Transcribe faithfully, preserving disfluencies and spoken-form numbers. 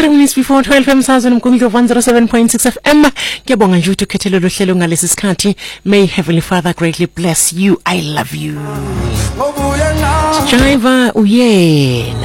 three minutes before twelve emsazweni mgungundlo one oh seven point six F M. Ngiyabonga nje ukuthi ukhethelwe lo hlelo ngalesi sikhathi. May Heavenly Father greatly bless you. I love you. Jiva uyena.